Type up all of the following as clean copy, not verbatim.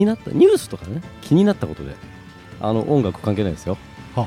になったニュースとかね、気になったことで、音楽関係ないですよ。 は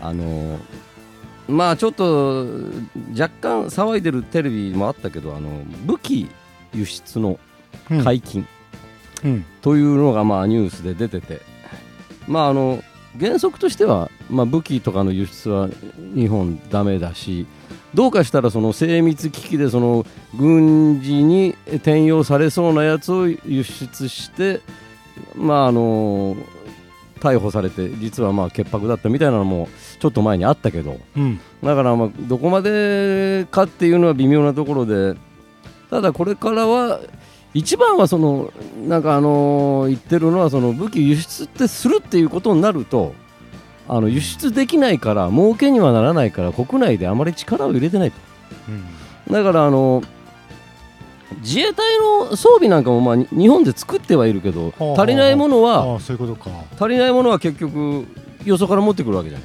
まあちょっと若干騒いでるテレビもあったけど、武器輸出の解禁というのがまあニュースで出てて、まあ原則としては、まあ、武器とかの輸出は日本ダメだし、どうかしたらその精密機器でその軍事に転用されそうなやつを輸出して、まあ逮捕されて実はまあ潔白だったみたいなのもちょっと前にあったけど、だからまあどこまでかっていうのは微妙なところで、ただこれからは一番はそのなんか言ってるのは、その武器輸出ってするっていうことになると、輸出できないから儲けにはならないから国内であまり力を入れてないと、だから自衛隊の装備なんかもまあ日本で作ってはいるけど、足りないものは足りないものは結局よそから持ってくるわけじゃない、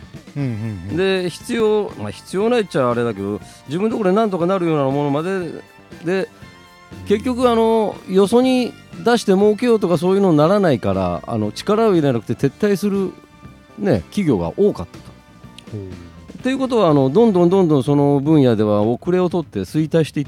で必要ないっちゃあれだけど、自分のところでなんとかなるようなものまでで、結局よそに出して儲けようとかそういうのにならないから、力を入れなくて撤退する、ね、企業が多かったと。ということはどんどんその分野では遅れを取って衰退していって、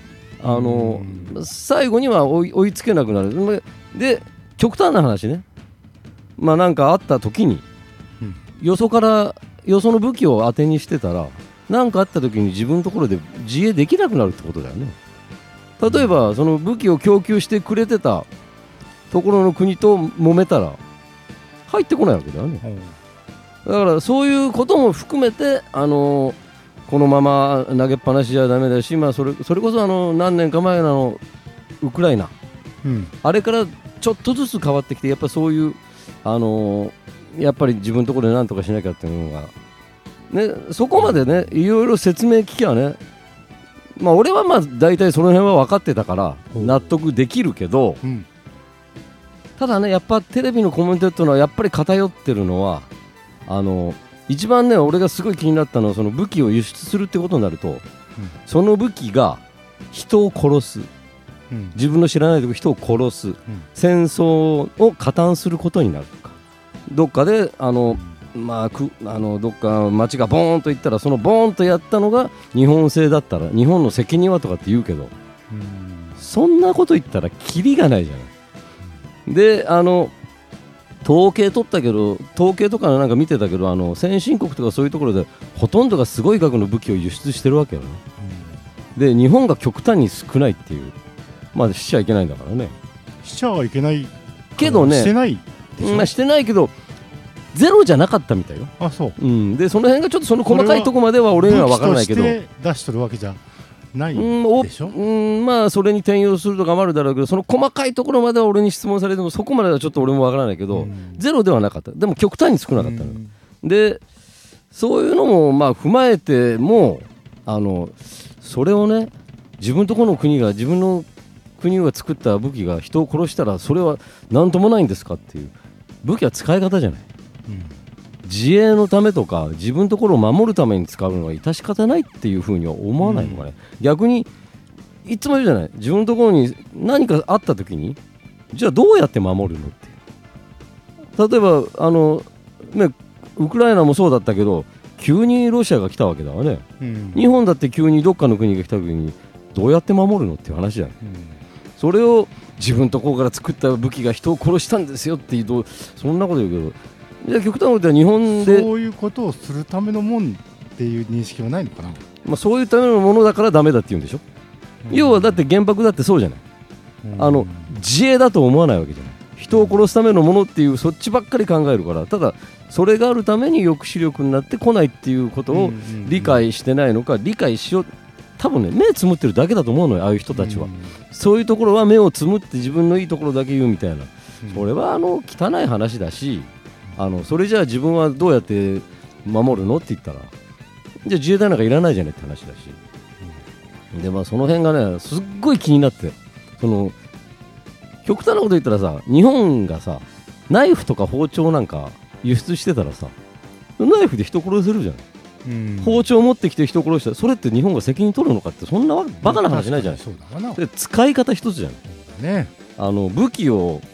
最後には追いつけなくなる。で極端な話ね、まあなんかあった時に、よその武器を当てにしてたら、何かあった時に自分のところで自衛できなくなるってことだよね。例えばその武器を供給してくれてたところの国と揉めたら入ってこないわけだよね。だからそういうことも含めてこのまま投げっぱなしじゃダメだし、まあ、それこそ何年か前のウクライナ、あれからちょっとずつ変わってきて、やっぱりそういうやっぱり自分のところで何とかしなきゃっていうのが、ね、そこまでねいろいろ説明聞きゃね、まあ、俺はまあ大体その辺は分かってたから納得できるけど、ただねやっぱテレビのコメントっていうのはやっぱり偏ってるのは、一番ね俺がすごい気になったのは、その武器を輸出するってことになると、その武器が人を殺す、自分の知らないとこ人を殺す、戦争を加担することになるとか、どっかでまあ、どっか町がボーンといったら、そのボーンとやったのが日本製だったら日本の責任はとかって言うけど、そんなこと言ったらキリがないじゃない。で統計取ったけど、統計とかなんか見てたけど、先進国とかそういうところでほとんどがすごい額の武器を輸出してるわけよね。で日本が極端に少ないっていう、まあしちゃいけないんだからね。 しちゃはいけないけどね、 してないでしょ、 まあ、してないけどゼロじゃなかったみたいよ。 あ、そう、 でその辺がちょっとその細かいところまでは俺には分からないけど、 武器として出しとるわけじゃないでしょ。 まあそれに転用するとかもあるだろうけど、その細かいところまでは俺に質問されてもそこまではちょっと俺も分からないけど、ゼロではなかった。でも極端に少なかったの。でそういうのもまあ踏まえても、それをね、自分のところの国が、自分の国が作った武器が人を殺したらそれは何ともないんですかっていう、武器は使い方じゃない、自衛のためとか自分のところを守るために使うのは致し方ないっていうふうには思わないのかね。逆にいつも言うじゃない、自分のところに何かあった時にじゃあどうやって守るのっていう。例えばウクライナもそうだったけど、急にロシアが来たわけだわね、日本だって急にどっかの国が来た時にどうやって守るのっていう話じゃない、それを自分のところから作った武器が人を殺したんですよっていうと、そんなこと言うけど、じゃあ極端なことは日本でそういうことをするためのもんっていう認識はないのかな。 まあ、そういうためのものだからダメだって言うんでしょ、要はだって原爆だってそうじゃない、自衛だと思わないわけじゃない、人を殺すためのものっていうそっちばっかり考えるから。ただそれがあるために抑止力になってこないっていうことを理解してないのか、理解しよう、多分ね目つむってるだけだと思うのよ、ああいう人たちは。そういうところは目をつむって自分のいいところだけ言うみたいな、それは汚い話だし、それじゃあ自分はどうやって守るのって言ったら、じゃあ自衛隊なんかいらないじゃねって話だし、でまあその辺がねすっごい気になって、極端なこと言ったらさ、日本がさナイフとか包丁なんか輸出してたらさ、ナイフで人殺せるじゃん、包丁持ってきて人殺したらそれって日本が責任取るのかって、そんなバカな話ないじゃない、で使い方一つじゃん、武器を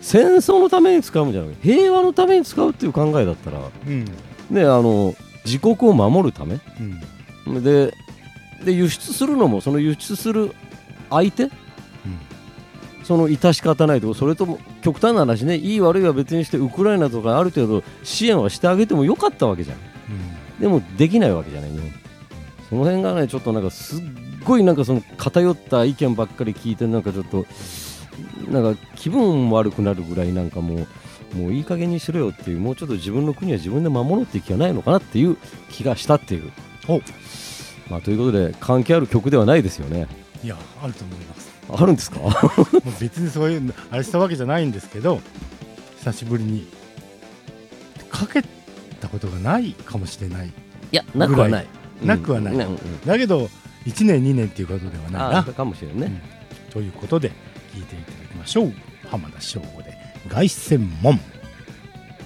戦争のために使うんじゃなくて平和のために使うっていう考えだったら、 うんね、自国を守るためうんで輸出するのもその輸出する相手、その致し方ないとこ、それとも極端な話ね、いい悪いは別にしてウクライナとかある程度支援はしてあげてもよかったわけじゃん。でもできないわけじゃない日本。その辺がねちょっとなんかすっごいなんかその偏った意見ばっかり聞いてなんかちょっとなんか気分悪くなるぐらいなんかもういい加減にしろよっていう、もうちょっと自分の国は自分で守ろうっていう気がないのかなっていう気がしたっていう。まあ、ということで関係ある曲ではないですよね。 いやあると思います。 あるんですか？ もう別にそういうあれしたわけじゃないんですけど、久しぶりにかけたことがないかもしれない。 いやなくはない、 なくはない、だけど1年2年っていうことではないなかもしれないね、 ということで聞いていただきましょう。浜田省吾で凱旋門。